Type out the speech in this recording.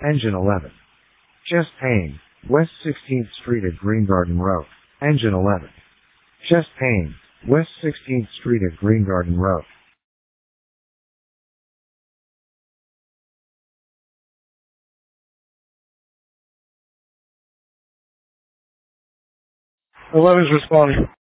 Engine 11. Chest pain. West 16th Street at Green Garden Road. Engine 11. Chest pain. West 16th Street at Green Garden Road. 11's responding.